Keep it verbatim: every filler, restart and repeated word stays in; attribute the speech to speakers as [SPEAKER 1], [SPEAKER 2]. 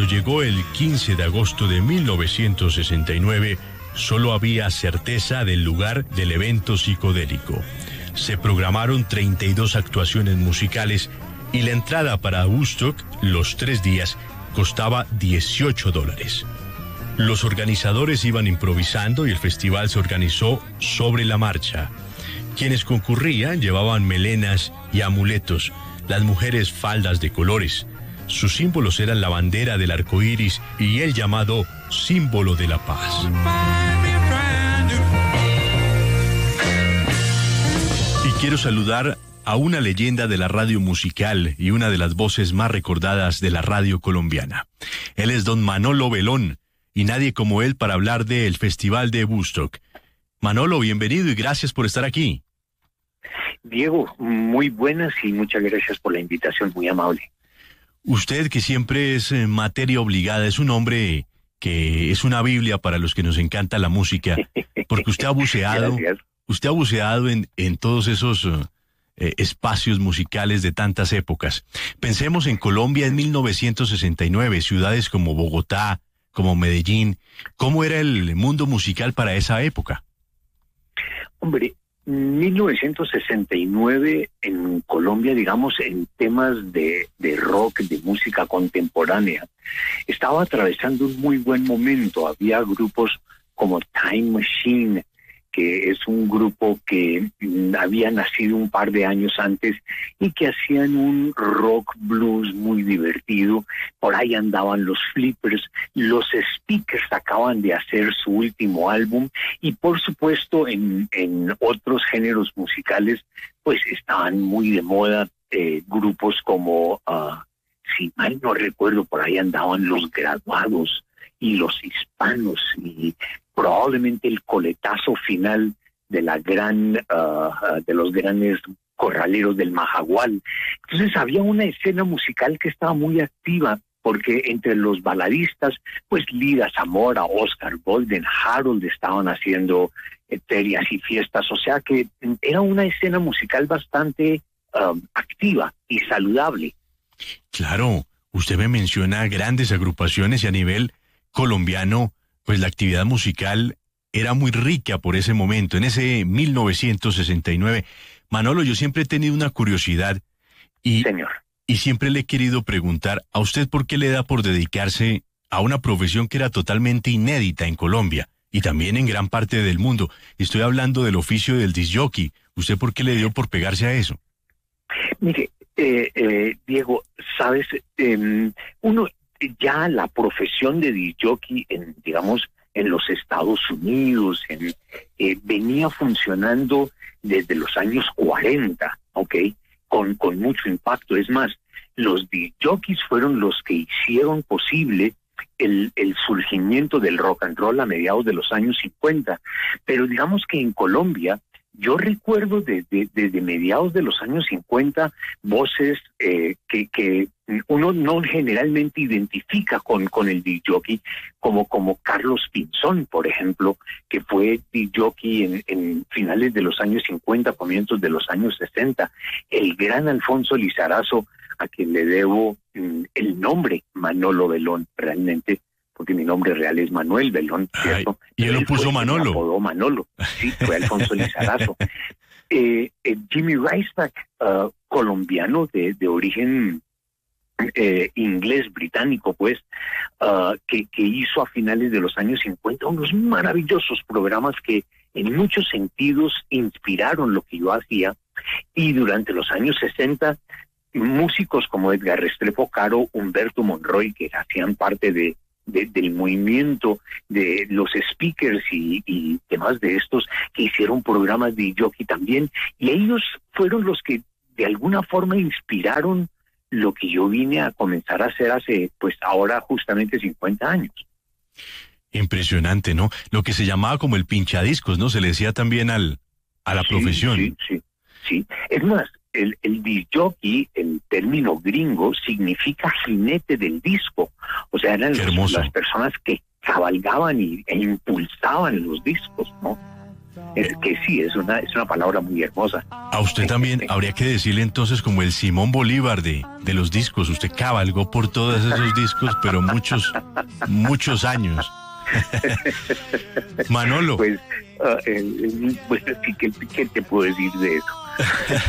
[SPEAKER 1] llegó el quince de agosto de mil novecientos sesenta y nueve, solo había certeza del lugar del evento psicodélico. Se programaron treinta y dos actuaciones musicales y la entrada para Woodstock, los tres días, costaba dieciocho dólares. Los organizadores iban improvisando y el festival se organizó sobre la marcha. Quienes concurrían llevaban melenas y amuletos, las mujeres faldas de colores. Sus símbolos eran la bandera del arco iris y el llamado símbolo de la paz. Y quiero saludar a una leyenda de la radio musical y una de las voces más recordadas de la radio colombiana. Él es don Manolo Belón, y nadie como él para hablar del Festival de Woodstock. Manolo, bienvenido y gracias por estar aquí.
[SPEAKER 2] Diego, muy buenas y muchas gracias por la invitación, muy amable.
[SPEAKER 1] Usted, que siempre es eh, materia obligada, es un hombre que es una Biblia para los que nos encanta la música, porque usted ha buceado, usted ha buceado en, en todos esos uh, eh, espacios musicales de tantas épocas. Pensemos en Colombia en mil novecientos sesenta y nueve, ciudades como Bogotá, como Medellín. ¿Cómo era el mundo musical para esa época?
[SPEAKER 2] Hombre, mil novecientos sesenta y nueve en Colombia, digamos, en temas de, de rock, de música contemporánea, estaba atravesando un muy buen momento. Había grupos como Time Machine, que es un grupo que mm, había nacido un par de años antes y que hacían un rock blues muy divertido. Por ahí andaban los Flippers, los Speakers acaban de hacer su último álbum y por supuesto en, en otros géneros musicales pues estaban muy de moda eh, grupos como, uh, si mal no recuerdo, por ahí andaban los Graduados y los Hispanos y probablemente el coletazo final de la gran uh, de los grandes corraleros del Majagual. Entonces había una escena musical que estaba muy activa porque entre los baladistas, pues Lida Zamora, Oscar Golden, Harold estaban haciendo eh, ferias y fiestas, o sea que era una escena musical bastante um, activa y saludable.
[SPEAKER 1] Claro, usted me menciona grandes agrupaciones y a nivel colombiano, pues la actividad musical era muy rica por ese momento, en ese mil novecientos sesenta y nueve. Manolo, yo siempre he tenido una curiosidad y,
[SPEAKER 2] Señor.
[SPEAKER 1] y siempre le he querido preguntar a usted por qué le da por dedicarse a una profesión que era totalmente inédita en Colombia y también en gran parte del mundo. Estoy hablando del oficio del disc jockey. ¿Usted por qué le dio por pegarse a eso?
[SPEAKER 2] Mire, eh, eh, Diego, sabes, eh, uno... ya la profesión de disc jockey en, digamos, en los Estados Unidos, en, eh, venía funcionando desde los años cuarenta, ¿ok? Con, con mucho impacto. Es más, los disc jockeys fueron los que hicieron posible el, el surgimiento del rock and roll a mediados de los años cincuenta. Pero digamos que en Colombia, yo recuerdo desde, desde mediados de los años cincuenta voces eh, que, que uno no generalmente identifica con, con el disc jockey, como, como Carlos Pinzón, por ejemplo, que fue disc jockey en, en finales de los años cincuenta, comienzos de los años sesenta. El gran Alfonso Lizarazo, a quien le debo mm, el nombre Manolo Belón, realmente, porque mi nombre real es Manuel Belón, ¿cierto?
[SPEAKER 1] Ay, y él lo puso Manolo.
[SPEAKER 2] Me apodó Manolo, sí, fue Alfonso Lizarazo. eh, eh, Jimmy Reisbach, uh, colombiano de, de origen eh, inglés, británico, pues, uh, que, que hizo a finales de los años cincuenta unos maravillosos programas que en muchos sentidos inspiraron lo que yo hacía, y durante los años sesenta músicos como Edgar Restrepo Caro, Humberto Monroy, que hacían parte de De, del movimiento de los speakers y, y demás de estos, que hicieron programas de jockey también, y ellos fueron los que de alguna forma inspiraron lo que yo vine a comenzar a hacer hace, pues ahora justamente cincuenta años.
[SPEAKER 1] Impresionante, ¿no? Lo que se llamaba como el pinchadiscos, ¿no? Se le decía también al a la
[SPEAKER 2] sí,
[SPEAKER 1] profesión.
[SPEAKER 2] Sí, sí, sí. Es más, el, el disc jockey, el término gringo, significa jinete del disco. O sea, eran los, las personas que cabalgaban y, e impulsaban los discos, ¿no? Es que sí, es una, es una palabra muy hermosa.
[SPEAKER 1] A usted también habría que decirle entonces como el Simón Bolívar de, de los discos. Usted cabalgó por todos esos discos, pero muchos, muchos años. Manolo.
[SPEAKER 2] Pues, uh, eh, pues sí, ¿qué, ¿qué te puedo decir de eso?